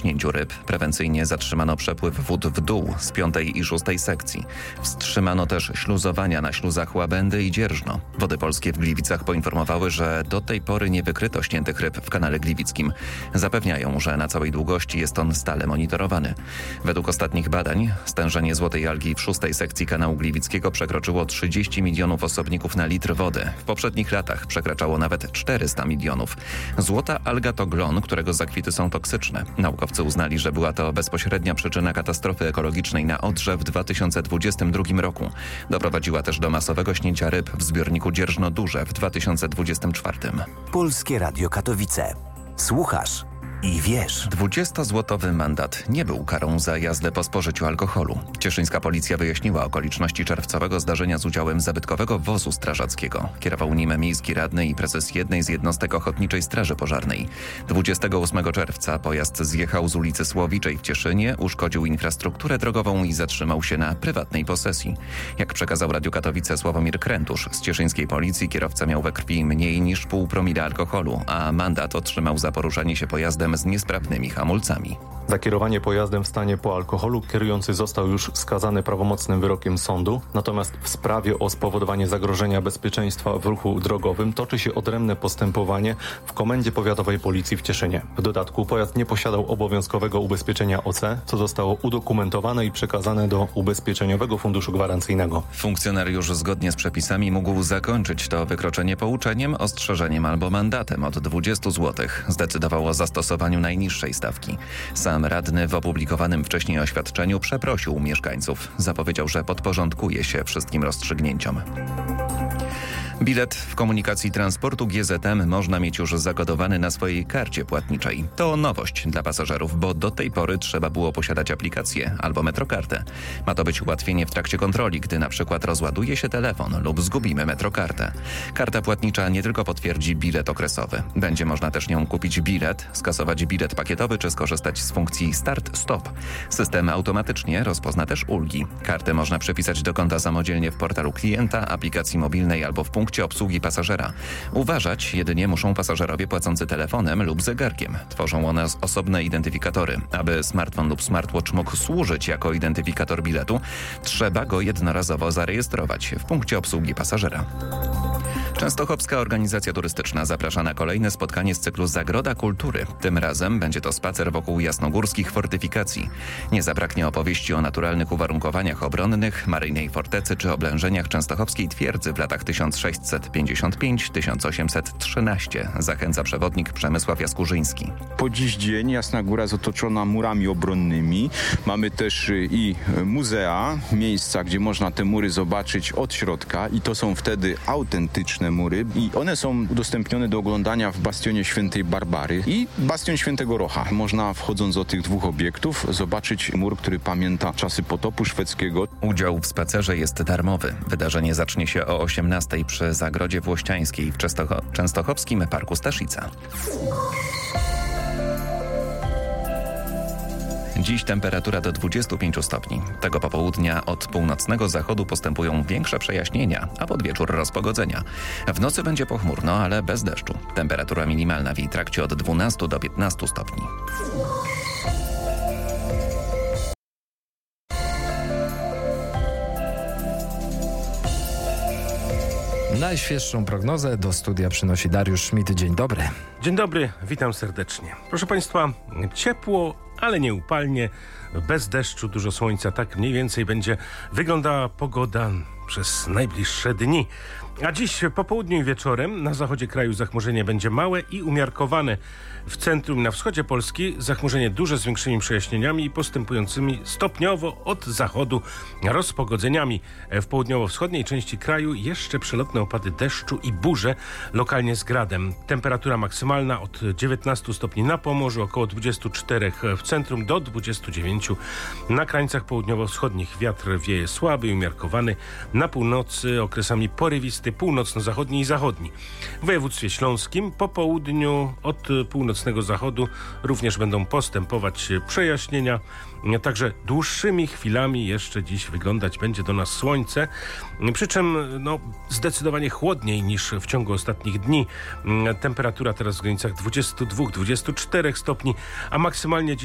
wciśnięciu ryb. Prewencyjnie zatrzymano przepływ wód w dół z 5. i 6. sekcji. Wstrzymano też śluzowania na śluzach Łabędy i Dzierżno. Wody Polskie w Gliwicach poinformowały, że do tej pory nie wykryto śniętych ryb w kanale gliwickim. Zapewniają, że na całej długości jest on stale monitorowany. Według ostatnich badań stężenie złotej algi w 6. sekcji kanału gliwickiego przekroczyło 30 milionów osobników na litr wody. W poprzednich latach przekraczało nawet 400 milionów. Złota alga to glon, którego zakwity są toksyczne. Naukowcy uznali, że była to bezpośrednia przyczyna katastrofy ekologicznej na Odrze w 2022 roku. Doprowadziła też do masowego śnięcia ryb w zbiorniku Dzierżno-Duże w 2024. Polskie Radio Katowice. Słuchasz i wiesz. 20-złotowy mandat nie był karą za jazdę po spożyciu alkoholu. Cieszyńska policja wyjaśniła okoliczności czerwcowego zdarzenia z udziałem zabytkowego wozu strażackiego. Kierował nim miejski radny i prezes jednej z jednostek Ochotniczej Straży Pożarnej. 28 czerwca pojazd zjechał z ulicy Słowiczej w Cieszynie, uszkodził infrastrukturę drogową i zatrzymał się na prywatnej posesji. Jak przekazał Radiu Katowice Sławomir Krętusz, z cieszyńskiej policji kierowca miał we krwi mniej niż 0,5 promila alkoholu, a mandat otrzymał za poruszanie się pojazdem z niesprawnymi hamulcami. Za kierowanie pojazdem w stanie po alkoholu kierujący został już skazany prawomocnym wyrokiem sądu, natomiast w sprawie o spowodowanie zagrożenia bezpieczeństwa w ruchu drogowym toczy się odrębne postępowanie w Komendzie Powiatowej Policji w Cieszynie. W dodatku pojazd nie posiadał obowiązkowego ubezpieczenia OC, co zostało udokumentowane i przekazane do Ubezpieczeniowego Funduszu Gwarancyjnego. Funkcjonariusz zgodnie z przepisami mógł zakończyć to wykroczenie pouczeniem, ostrzeżeniem albo mandatem od 20 zł. Zdecydował o zastosowaniu najniższej stawki. Sam radny w opublikowanym wcześniej oświadczeniu przeprosił mieszkańców. Zapowiedział, że podporządkuje się wszystkim rozstrzygnięciom. Bilet w komunikacji transportu GZM można mieć już zakodowany na swojej karcie płatniczej. To nowość dla pasażerów, bo do tej pory trzeba było posiadać aplikację albo metrokartę. Ma to być ułatwienie w trakcie kontroli, gdy na przykład rozładuje się telefon lub zgubimy metrokartę. Karta płatnicza nie tylko potwierdzi bilet okresowy. Będzie można też nią kupić bilet, skasować bilet pakietowy czy skorzystać z funkcji Start-Stop. System automatycznie rozpozna też ulgi. Kartę można przypisać do konta samodzielnie w portalu klienta, aplikacji mobilnej albo w punkcie obsługi pasażera. Uważać jedynie muszą pasażerowie płacący telefonem lub zegarkiem. Tworzą one osobne identyfikatory. Aby smartfon lub smartwatch mógł służyć jako identyfikator biletu, trzeba go jednorazowo zarejestrować w punkcie obsługi pasażera. Częstochowska Organizacja Turystyczna zaprasza na kolejne spotkanie z cyklu Zagroda Kultury. Tym razem będzie to spacer wokół jasnogórskich fortyfikacji. Nie zabraknie opowieści o naturalnych uwarunkowaniach obronnych, maryjnej fortecy czy oblężeniach częstochowskiej twierdzy w latach 1655-1813. Zachęca przewodnik Przemysław Jaskurzyński. Po dziś dzień Jasna Góra jest otoczona murami obronnymi. Mamy też i muzea, miejsca, gdzie można te mury zobaczyć od środka i to są wtedy autentyczne mury i one są udostępnione do oglądania w bastionie Świętej Barbary i bastion Świętego Rocha. Można, wchodząc do tych dwóch obiektów, zobaczyć mur, który pamięta czasy potopu szwedzkiego. Udział w spacerze jest darmowy. Wydarzenie zacznie się o 18:00 przy Zagrodzie Włościańskiej w Częstochowskim Parku Staszica. Dziś temperatura do 25 stopni. Tego popołudnia od północnego zachodu postępują większe przejaśnienia, a pod wieczór rozpogodzenia. W nocy będzie pochmurno, ale bez deszczu. Temperatura minimalna w jej trakcie od 12 do 15 stopni. Najświeższą prognozę do studia przynosi Dariusz Szmit. Dzień dobry. Dzień dobry, witam serdecznie. Proszę Państwa, ciepło, ale nie upalnie, bez deszczu, dużo słońca. Tak mniej więcej będzie wyglądała pogoda przez najbliższe dni. A dziś po południu i wieczorem na zachodzie kraju zachmurzenie będzie małe i umiarkowane. W centrum i na wschodzie Polski zachmurzenie duże z większymi przejaśnieniami i postępującymi stopniowo od zachodu rozpogodzeniami. W południowo-wschodniej części kraju jeszcze przelotne opady deszczu i burze, lokalnie z gradem. Temperatura maksymalna od 19 stopni na Pomorzu, około 24 w centrum do 29 na krańcach południowo-wschodnich. Wiatr wieje słaby i umiarkowany. Na północy okresami porywisty, północno-zachodni i zachodni. W województwie śląskim po południu od północnego zachodu również będą postępować przejaśnienia. Także dłuższymi chwilami jeszcze dziś wyglądać będzie do nas słońce. Przy czym zdecydowanie chłodniej niż w ciągu ostatnich dni. Temperatura teraz w granicach 22-24 stopni, a maksymalnie dziś